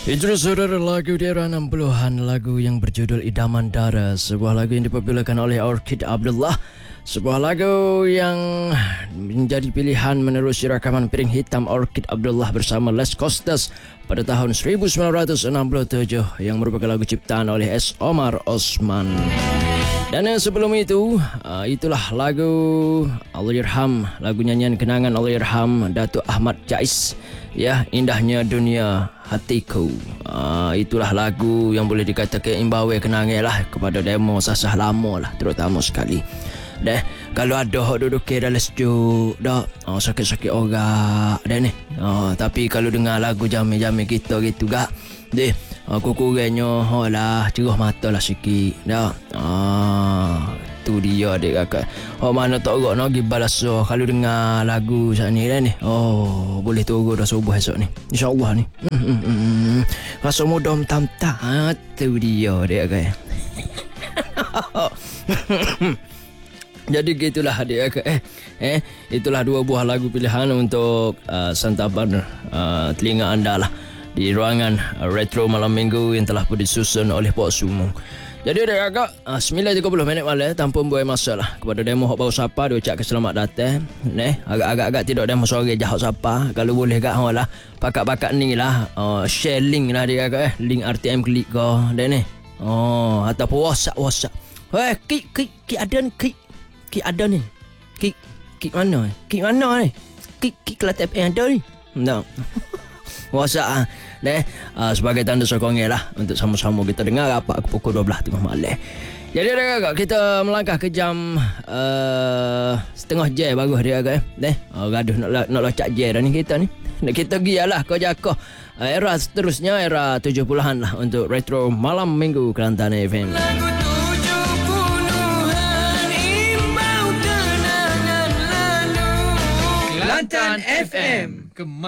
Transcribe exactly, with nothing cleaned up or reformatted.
Itu saudara lagu di era enam puluhan, lagu yang berjudul Idaman Dara, sebuah lagu yang dipopularkan oleh Orchid Abdullah, sebuah lagu yang menjadi pilihan menerusi rakaman Piring Hitam Orchid Abdullah bersama Les Costas pada tahun seribu sembilan ratus enam puluh tujuh yang merupakan lagu ciptaan oleh S. Omar Osman. Dan yang sebelum itu, uh, itulah lagu Allahyarham, lagu nyanyian kenangan Allahyarham Datuk Ahmad Jais, ya, Indahnya Dunia Hatiku. Uh, itulah lagu yang boleh dikatakan imbawe kenangan lah kepada demo sasah lama lah, terutama sekali. Deh, kalau ada hok duduk ke dalam sejuk dah, oh, sakit-sakit orang dah ni. Oh, tapi kalau dengar lagu jami-jami kita gitu gak, deh, aku kurangnya oh lah cerah mata lah sikit dah. Ah, tu dia adik kakak. Oh, mana tak gerak nak pergi balas so kalau dengar lagu saat ni dah ni. Oh, boleh turun dah subuh esok ni, InsyaAllah ni. Hmm, hmm, hmm. Rasa mudah tam-tam. Ah, tu dia adik kakak. Jadi gitulah adik kakak. Eh, eh, itulah dua buah lagu pilihan untuk uh, santapan uh, telinga anda lah di ruangan uh, Retro Malam Minggu yang telah pun disusun oleh Pok Sumung. Jadi adik kakak, uh, sembilan tiga puluh minit malam tanpa buai masa lah kepada demo hok bau sapa dia ucapkan selamat datang. Neh, agak-agak tidak demo sore jahok sapa. Kalau boleh gak hok lah pakat-pakat ni lah, uh, share link lah adik kakak, eh, link R T M klik kau dan ni. Oh, ataupun WhatsApp WhatsApp. Eh, kik kik kik ada ni, kik kik ada ni. Kik kik mana? Kik mana ni? Kik kik Kelantan F M ada ni. No. WhatsApp ah. Deh, uh, sebagai tanda sokongnya lah untuk sama-sama kita dengar apa aku pukul dua belas tengah malam. Jadi dah kakak, kita melangkah ke jam uh, setengah jam bagus dia kakak. Deh, uh, gaduh nak nak locak jam dah ni kita ni. Nak kita gialah kau jakoh. Uh, era seterusnya era tujuh puluhan lah untuk Retro Malam Minggu Kelantan F M. Kelantan F M.